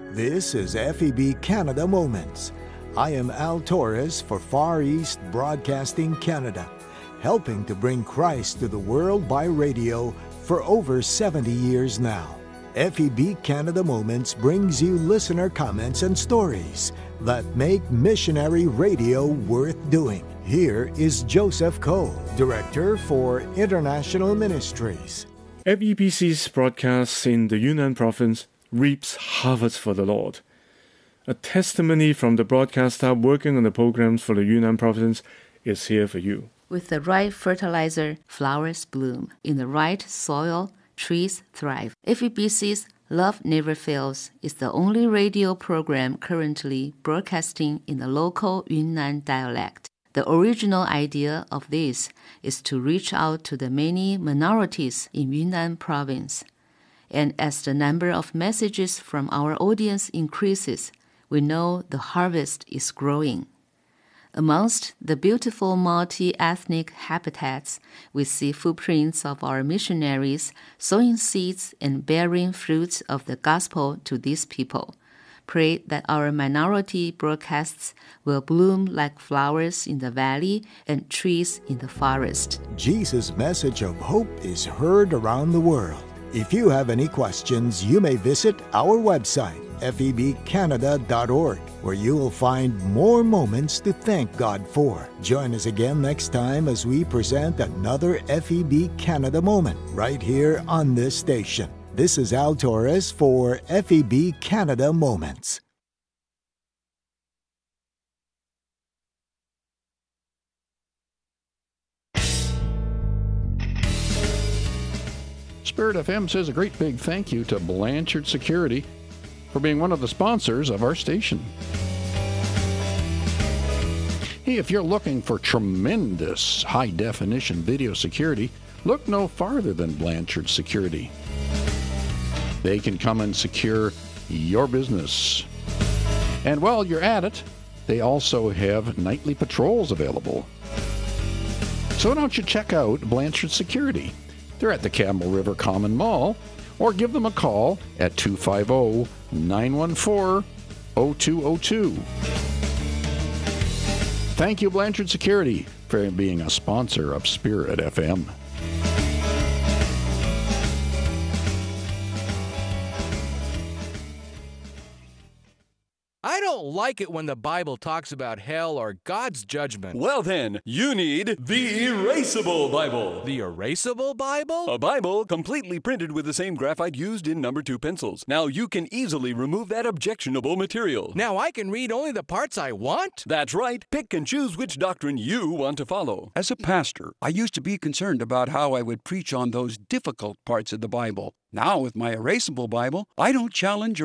This is FEB Canada Moments. I am Al Torres for Far East Broadcasting Canada, helping to bring Christ to the world by radio for over 70 years now. FEB Canada Moments brings you listener comments and stories that make missionary radio worth doing. Here is Joseph Cole, Director for International Ministries. FEBC's broadcasts in the Yunnan province reaps harvest for the Lord. A testimony from the broadcaster working on the programs for the Yunnan province is here for you. With the right fertilizer, flowers bloom. In the right soil, trees thrive. FEBC's Love Never Fails is the only radio program currently broadcasting in the local Yunnan dialect. The original idea of this is to reach out to the many minorities in Yunnan province. And as the number of messages from our audience increases, we know the harvest is growing. Amongst the beautiful multi-ethnic habitats, we see footprints of our missionaries sowing seeds and bearing fruits of the gospel to these people. Pray that our minority broadcasts will bloom like flowers in the valley and trees in the forest. Jesus' message of hope is heard around the world. If you have any questions, you may visit our website, febcanada.org, where you will find more moments to thank God for. Join us again next time as we present another FEB Canada moment right here on this station. This is Al Torres for FEB Canada Moments. Spirit FM says a great big thank you to Blanchard Security for being one of the sponsors of our station. Hey, if you're looking for tremendous high-definition video security, look no farther than Blanchard Security. They can come and secure your business. And while you're at it, they also have nightly patrols available. So why don't you check out Blanchard Security? They're at the Campbell River Common Mall, or give them a call at 250-914-0202. Thank you, Blanchard Security, for being a sponsor of Spirit FM. I don't like it when the Bible talks about hell or God's judgment. Well then, you need the Erasable Bible. The Erasable Bible? A Bible completely printed with the same graphite used in number 2 pencils. Now you can easily remove that objectionable material. Now I can read only the parts I want? That's right. Pick and choose which doctrine you want to follow. As a pastor, I used to be concerned about how I would preach on those difficult parts of the Bible. Now, with my Erasable Bible, I don't challenge